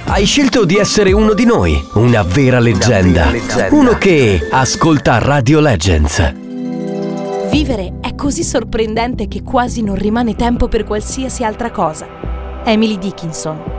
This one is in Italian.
Hai scelto di essere uno di noi, una vera leggenda. Uno che ascolta Radio Legends. Vivere è così sorprendente che quasi non rimane tempo per qualsiasi altra cosa. Emily Dickinson.